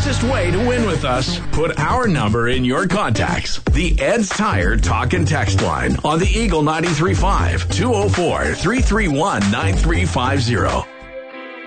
fastest way to win with us. Put our number in your contacts. The Ed's Tire Talk and Text line on the Eagle 93.5 204-331-9350.